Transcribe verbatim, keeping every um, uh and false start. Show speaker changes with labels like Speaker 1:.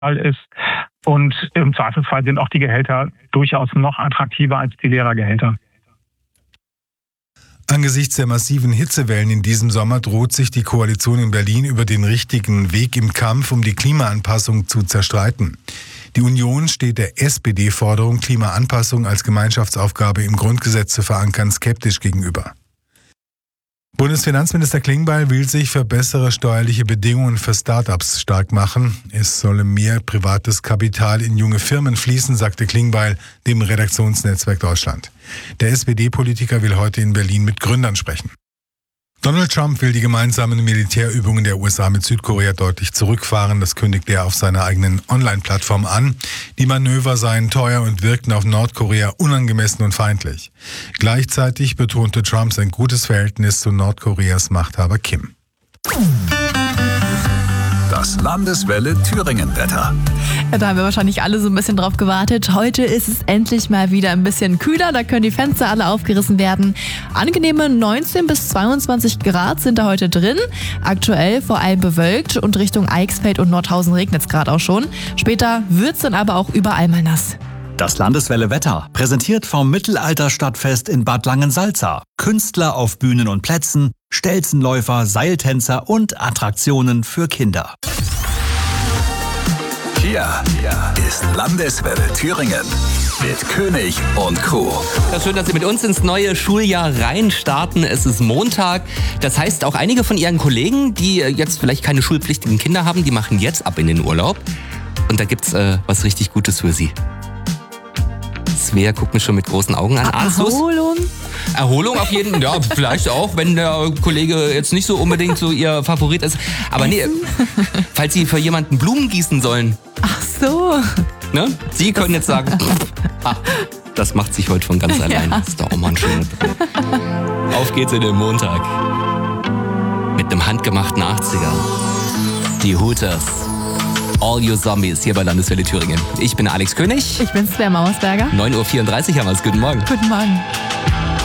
Speaker 1: ist. Und im Zweifelsfall sind auch die Gehälter durchaus noch attraktiver als die Lehrergehälter.
Speaker 2: Angesichts der massiven Hitzewellen in diesem Sommer droht sich die Koalition in Berlin über den richtigen Weg im Kampf um die Klimaanpassung zu zerstreiten. Die Union steht der S P D-Forderung, Klimaanpassung als Gemeinschaftsaufgabe im Grundgesetz zu verankern, skeptisch gegenüber. Bundesfinanzminister Klingbeil will sich für bessere steuerliche Bedingungen für Start-ups stark machen. Es solle mehr privates Kapital in junge Firmen fließen, sagte Klingbeil dem Redaktionsnetzwerk Deutschland. Der S P D-Politiker will heute in Berlin mit Gründern sprechen. Donald Trump will die gemeinsamen Militärübungen der U S A mit Südkorea deutlich zurückfahren. Das kündigte er auf seiner eigenen Online-Plattform an. Die Manöver seien teuer und wirkten auf Nordkorea unangemessen und feindlich. Gleichzeitig betonte Trump sein gutes Verhältnis zu Nordkoreas Machthaber Kim.
Speaker 3: Das Landeswelle Thüringen-Wetter.
Speaker 4: Ja, da haben wir wahrscheinlich alle so ein bisschen drauf gewartet. Heute ist es endlich mal wieder ein bisschen kühler. Da können die Fenster alle aufgerissen werden. Angenehme neunzehn bis zweiundzwanzig Grad sind da heute drin. Aktuell vor allem bewölkt und Richtung Eichsfeld und Nordhausen regnet es gerade auch schon. Später wird es dann aber auch überall mal nass.
Speaker 3: Das Landeswelle Wetter, präsentiert vom Mittelalterstadtfest in Bad Langensalza. Künstler auf Bühnen und Plätzen, Stelzenläufer, Seiltänzer und Attraktionen für Kinder. Hier, hier ist Landeswelle Thüringen mit König und Co.
Speaker 5: Ja, schön, dass Sie mit uns ins neue Schuljahr reinstarten. Es ist Montag. Das heißt, auch einige von Ihren Kollegen, die jetzt vielleicht keine schulpflichtigen Kinder haben, die machen jetzt ab in den Urlaub. Und da gibt's äh, was richtig Gutes für Sie. Svea guckt mich schon mit großen Augen an.
Speaker 4: Erholung?
Speaker 5: Erholung auf jeden Fall. Ja, vielleicht auch, wenn der Kollege jetzt nicht so unbedingt so Ihr Favorit ist. Aber nee, falls Sie für jemanden Blumen gießen sollen.
Speaker 4: Ach so.
Speaker 5: Ne? Sie können jetzt sagen, ah, das macht sich heute von ganz allein.
Speaker 4: Ja.
Speaker 5: Das ist doch auch mal ein schöner Tag. Auf geht's in den Montag. Mit einem handgemachten achtziger. Die Hooters. All Your Zombies hier bei Landeswelle Thüringen. Ich bin Alex König.
Speaker 4: Ich bin Svea Mauersberger.
Speaker 5: neun Uhr vierunddreißig haben wir es. Guten Morgen.
Speaker 4: Guten Morgen.